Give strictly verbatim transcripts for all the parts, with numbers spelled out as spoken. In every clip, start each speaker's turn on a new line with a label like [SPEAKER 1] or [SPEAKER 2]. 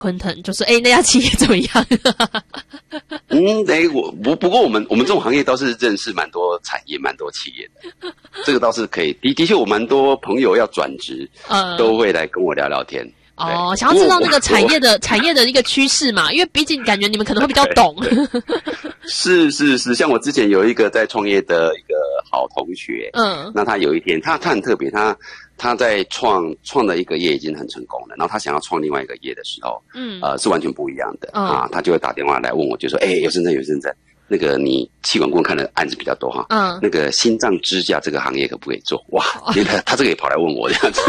[SPEAKER 1] 昆腾，就是哎、欸、那家企业怎么样？
[SPEAKER 2] 嗯，哎、欸，我不不过我们我们这种行业倒是认识蛮多产业、蛮多企业的，这个倒是可以。的的确，我蛮多朋友要转职，呃，都会来跟我聊聊天。
[SPEAKER 1] 哦，想要知道那个产业的产业的一个趋势嘛，因为毕竟感觉你们可能会比较懂。
[SPEAKER 2] 是是是，像我之前有一个在创业的一个好同学，嗯，那他有一天他他很特别，他他在创创的一个业已经很成功了，然后他想要创另外一个业的时候，嗯，呃，是完全不一样的、嗯、啊，他就会打电话来问我，就说，哎、欸，尤先生，尤先生。那个你企管顾问看的案子比较多哈，嗯，那个心脏支架这个行业可不可以做？哇，连他他这个也跑来问我这样子。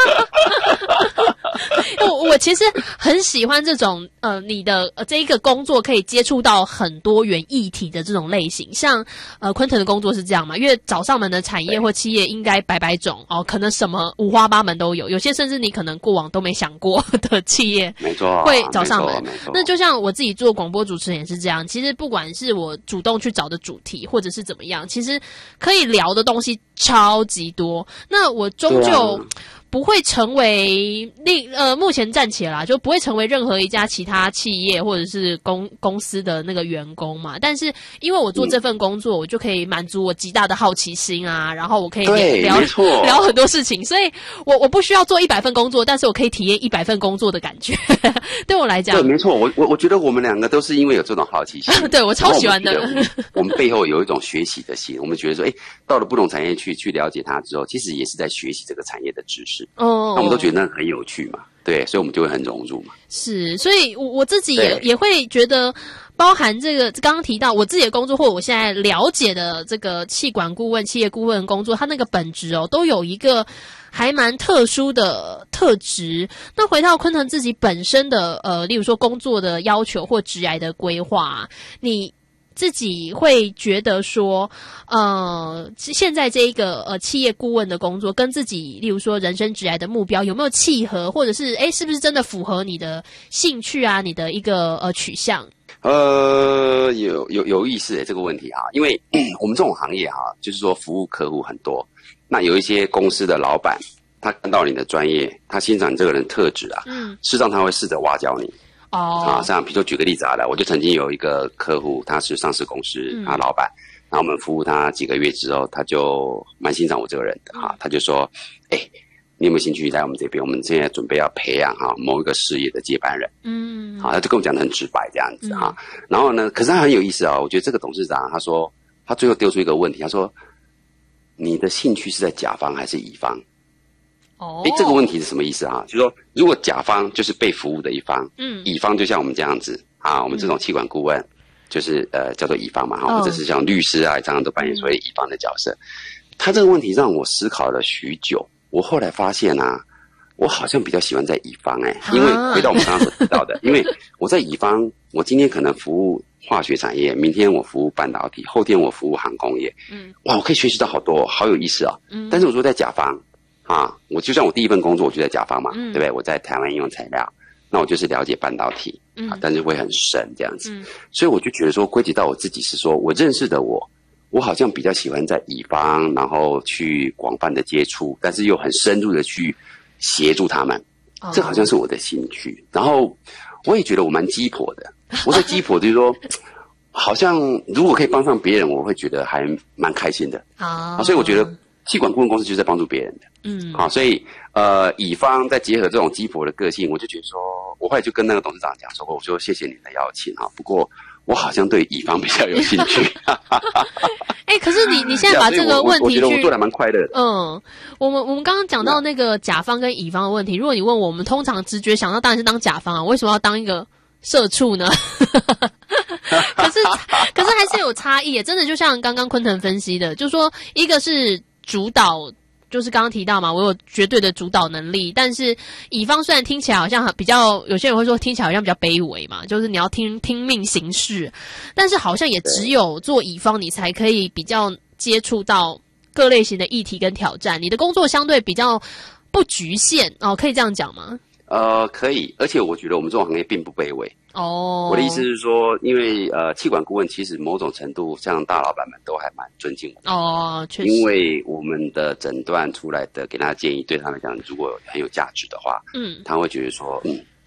[SPEAKER 1] 我我其实很喜欢这种呃，你的呃这一个工作可以接触到很多元议题的这种类型，像呃昆腾的工作是这样嘛，因为找上门的产业或企业应该百百种哦，可能什么五花八门都有，有些甚至你可能过往都没想过的企业，
[SPEAKER 2] 没错，
[SPEAKER 1] 会找上门。那就像我自己做广播主持人也是这样，其实不管是我主动去找的主题，或者是怎么样，其实可以聊的东西超级多。那我终究不会成为另呃，目前暂且啦，就不会成为任何一家其他企业或者是公公司的那个员工嘛。但是因为我做这份工作，嗯、我就可以满足我极大的好奇心啊，然后我可以聊聊很多事情，所以我我不需要做一百份工作，但是我可以体验一百份工作的感觉。对我来讲，
[SPEAKER 2] 对，没错，我我我觉得我们两个都是因为有这种好奇心，
[SPEAKER 1] 对我超喜欢的。
[SPEAKER 2] 我们, 我们背后有一种学习的心，我们觉得说，哎，到了不同产业去去了解它之后，其实也是在学习这个产业的知识。哦，那我们都觉得那很有趣嘛，对，所以我们就会很融入嘛。
[SPEAKER 1] 是，所以我我自己也也会觉得，包含这个刚刚提到我自己的工作，或者我现在了解的这个企管顾问、企业顾问工作，它那个本质哦，都有一个还蛮特殊的特质。那回到昆腾自己本身的呃，例如说工作的要求或职涯的规划，你自己会觉得说，呃，现在这一个呃企业顾问的工作跟自己，例如说人生职涯的目标有没有契合，或者是诶是不是真的符合你的兴趣啊，你的一个呃取向？
[SPEAKER 2] 呃，有有有意思诶，这个问题哈，因为、嗯、我们这种行业哈，就是说服务客户很多，那有一些公司的老板，他看到你的专业，他欣赏你这个人特质啊，嗯，事实上他会试着挖角你。哦，啊，像比如说举个例子好了，我就曾经有一个客户，他是上市公司，嗯、他老板，然后我们服务他几个月之后，他就蛮欣赏我这个人的哈、嗯，他就说，哎、欸，你有没有兴趣来我们这边？我们现在准备要培养哈某一个事业的接班人，嗯，好，他就跟我讲得很直白这样子哈、嗯，然后呢，可是他很有意思啊、哦，我觉得这个董事长他说，他最后丢出一个问题，他说，你的兴趣是在甲方还是乙方？哦，哎，这个问题是什么意思啊？就是说，如果甲方就是被服务的一方，嗯，乙方就像我们这样子啊，我们这种企管顾问，嗯、就是呃叫做乙方嘛，哈、哦，或者是像律师啊，常常都扮演所谓乙方的角色。他这个问题让我思考了许久，我后来发现啊，我好像比较喜欢在乙方哎、欸，因为回到我们刚刚所提到的，因为我在乙方，我今天可能服务化学产业，明天我服务半导体，后天我服务航空业，嗯，哇，我可以学习到好多，好有意思啊。嗯，但是我说在甲方。啊，我就像我第一份工作，我就在甲方嘛，嗯、对不对？我在台湾应用材料，那我就是了解半导体，嗯、啊，但是会很深这样子，嗯、所以我就觉得说，归结到我自己是说，我认识的我，我好像比较喜欢在乙方，然后去广泛的接触，但是又很深入的去协助他们，哦、这好像是我的兴趣。然后我也觉得我蛮鸡婆的，我在鸡婆就是说，好像如果可以帮上别人，我会觉得还蛮开心的，啊，所以我觉得。企管顾问公司就是在帮助别人的，嗯，好，所以呃，乙方再结合这种鸡婆的个性，我就觉得说，我后来就跟那个董事长讲说，我说谢谢你的邀请哈，不过我好像对乙方比较有兴趣。
[SPEAKER 1] 哎、欸，可是你你现在把这个问题去，
[SPEAKER 2] 我, 我, 我觉得我做得蛮快乐的。
[SPEAKER 1] 嗯，我们我们刚刚讲到那个甲方跟乙方的问题，如果你问我，我们通常直觉想到当然是当甲方啊，为什么要当一个社畜呢？可是可是还是有差异，真的就像刚刚昆腾分析的，就是说一个是。主导就是刚刚提到嘛，我有绝对的主导能力，但是乙方虽然听起来好像比较，有些人会说听起来好像比较卑微嘛，就是你要听听命行事，但是好像也只有做乙方，你才可以比较接触到各类型的议题跟挑战，你的工作相对比较不局限哦，可以这样讲吗？
[SPEAKER 2] 呃，可以，而且我觉得我们这种行业并不卑微。哦，我的意思是说，因为呃，企管顾问其实某种程度，像大老板们都还蛮尊敬我们。哦，确实，因为我们的诊断出来的，给他的建议，对他来讲，如果很有价值的话，嗯，他会觉得说，嗯，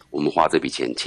[SPEAKER 2] 我们花这笔钱请